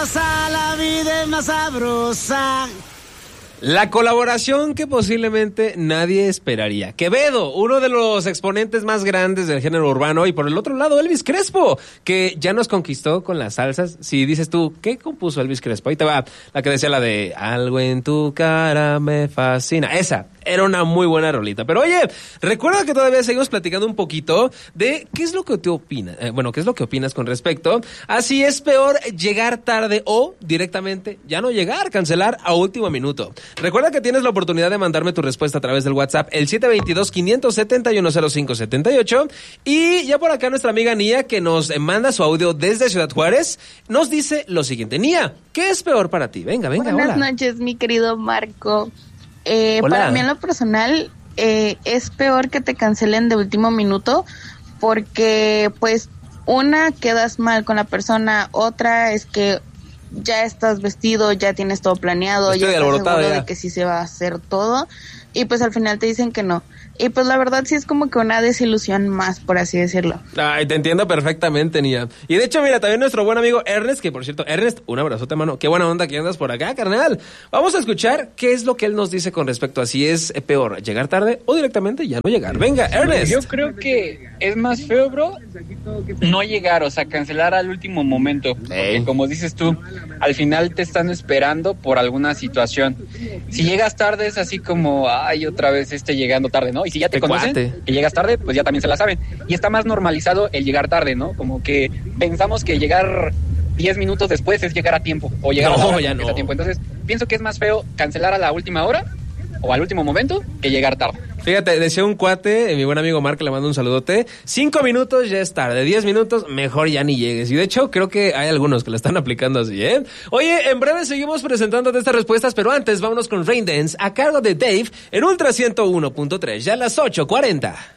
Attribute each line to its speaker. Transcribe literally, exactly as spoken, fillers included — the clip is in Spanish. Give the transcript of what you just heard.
Speaker 1: sabrosa, la vida es más sabrosa.
Speaker 2: La colaboración que posiblemente nadie esperaría. Quevedo, uno de los exponentes más grandes del género urbano, y por el otro lado Elvis Crespo, que ya nos conquistó con las salsas. Si dices tú, ¿qué compuso Elvis Crespo? Ahí te va la que decía la de algo en tu cara me fascina. Esa era una muy buena rolita. Pero oye, recuerda que todavía seguimos platicando un poquito de qué es lo que te opinas. Eh, bueno, qué es lo que opinas con respecto a si es peor llegar tarde o directamente ya no llegar, cancelar a último minuto. Recuerda que tienes la oportunidad de mandarme tu respuesta a través del WhatsApp, el siete dos dos, cinco siete uno, cero cinco siete ocho. Y ya por acá nuestra amiga Nia, que nos manda su audio desde Ciudad Juárez, nos dice lo siguiente. Nia, ¿qué es peor para ti? Venga, venga,
Speaker 3: Buenas
Speaker 2: hola.
Speaker 3: noches, mi querido Marco. Eh,
Speaker 2: Hola.
Speaker 3: Para mí en lo personal eh, es peor que te cancelen de último minuto, porque pues una, quedas mal con la persona, otra es que ya estás vestido, ya tienes todo planeado,
Speaker 2: Estoy
Speaker 3: ya estás seguro
Speaker 2: ya.
Speaker 3: de que sí se va a hacer todo, y pues al final te dicen que no. Y pues la verdad sí es como que una desilusión más, por así decirlo.
Speaker 2: Ay, te entiendo perfectamente, Nia. Y de hecho, mira, también nuestro buen amigo Ernest, que por cierto, Ernest, un abrazote, mano. Qué buena onda que andas por acá, carnal. Vamos a escuchar qué es lo que él nos dice con respecto a si es peor llegar tarde o directamente ya no llegar. Venga, Ernest.
Speaker 4: Yo creo que es más feo, bro, no llegar, o sea, cancelar al último momento. Porque como dices tú, al final te están esperando por alguna situación. Si llegas tarde es así como, ay, otra vez este llegando tarde, ¿no? Y si ya te,
Speaker 2: Te
Speaker 4: conocen,
Speaker 2: cuate.
Speaker 4: que llegas tarde, pues ya también se la saben. Y está más normalizado el llegar tarde, ¿no? Como que pensamos que llegar diez minutos después es llegar a tiempo. O llegar
Speaker 2: No,
Speaker 4: a la hora
Speaker 2: ya
Speaker 4: que es
Speaker 2: no.
Speaker 4: a tiempo. Entonces, pienso que es más feo cancelar a la última hora o al último momento que llegar tarde.
Speaker 2: Fíjate, decía un cuate, eh, mi buen amigo Mark, le mando un saludote. Cinco minutos ya es tarde, diez minutos mejor ya ni llegues. Y de hecho, creo que hay algunos que lo están aplicando así, ¿eh? Oye, en breve seguimos presentándote estas respuestas, pero antes vámonos con Rain Dance a cargo de Dave en Ultra ciento uno punto tres, ya a las ocho cuarenta.